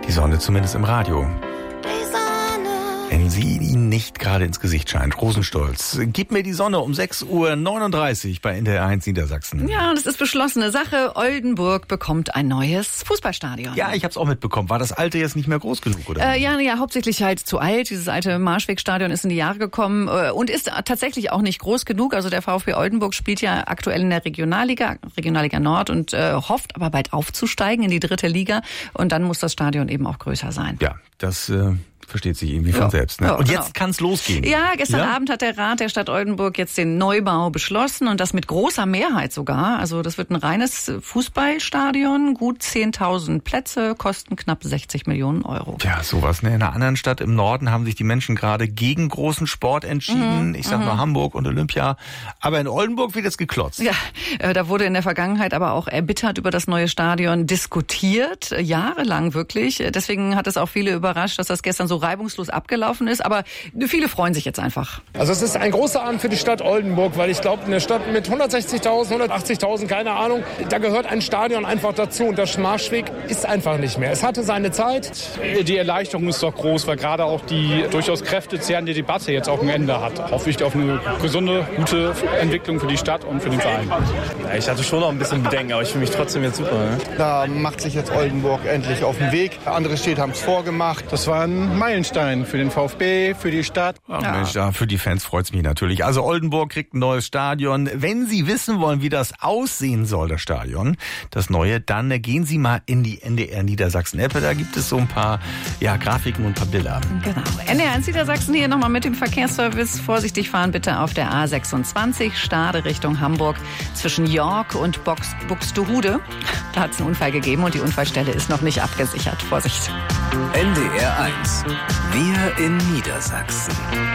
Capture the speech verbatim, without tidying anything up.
Die Sonne zumindest im Radio. Wenn sie Ihnen nicht gerade ins Gesicht scheint. Rosenstolz. Gib mir die Sonne um sechs Uhr neununddreißig bei N D R eins Niedersachsen. Ja, und es ist beschlossene Sache. Oldenburg bekommt ein neues Fußballstadion. Ja, ich hab's auch mitbekommen. War das alte jetzt nicht mehr groß genug, oder? Äh, ja, ja, hauptsächlich halt zu alt. Dieses alte Marschwegstadion ist in die Jahre gekommen äh, und ist tatsächlich auch nicht groß genug. Also der VfB Oldenburg spielt ja aktuell in der Regionalliga, Regionalliga Nord und äh, hofft aber bald aufzusteigen in die dritte Liga. Und dann muss das Stadion eben auch größer sein. Ja, das... Äh versteht sich irgendwie von ja. selbst. Ne? Ja, und genau. jetzt kann's losgehen. Ja, gestern ja? Abend hat der Rat der Stadt Oldenburg jetzt den Neubau beschlossen und das mit großer Mehrheit sogar. Also das wird ein reines Fußballstadion, gut zehntausend Plätze, kosten knapp sechzig Millionen Euro. Ja, sowas. Ne? In einer anderen Stadt im Norden haben sich die Menschen gerade gegen großen Sport entschieden. Mhm. Ich sag mhm. nur Hamburg und Olympia. Aber in Oldenburg wird jetzt geklotzt. Ja, äh, da wurde in der Vergangenheit aber auch erbittert über das neue Stadion diskutiert, äh, jahrelang wirklich. Deswegen hat es auch viele überrascht, dass das gestern so reibungslos abgelaufen ist, aber viele freuen sich jetzt einfach. Also es ist ein großer Abend für die Stadt Oldenburg, weil ich glaube, eine Stadt mit hundertsechzigtausend, hundertachtzigtausend, keine Ahnung, da gehört ein Stadion einfach dazu und der Marschweg ist einfach nicht mehr. Es hatte seine Zeit. Die Erleichterung ist doch groß, weil gerade auch die durchaus kräftezehrende Debatte jetzt auch ein Ende hat. Hoffe ich auf eine gesunde, gute Entwicklung für die Stadt und für den Verein. Ja, ich hatte schon noch ein bisschen Bedenken, aber ich fühle mich trotzdem jetzt super. Ne? Da macht sich jetzt Oldenburg endlich auf den Weg. Andere Städte haben es vorgemacht. Das war ein Meilenstein für den VfB, für die Stadt. Ach ja. Mensch, ja, für die Fans freut's mich natürlich. Also Oldenburg kriegt ein neues Stadion. Wenn Sie wissen wollen, wie das aussehen soll, das Stadion, das neue, dann gehen Sie mal in die N D R Niedersachsen-App. Da gibt es so ein paar ja, Grafiken und ein paar Bilder. Genau. N D R eins Niedersachsen hier nochmal mit dem Verkehrsservice. Vorsichtig fahren bitte auf der A sechsundzwanzig, Stade Richtung Hamburg, zwischen York und Box, Buxtehude. Da hat es einen Unfall gegeben und die Unfallstelle ist noch nicht abgesichert. Vorsicht. N D R eins. Wir in Niedersachsen.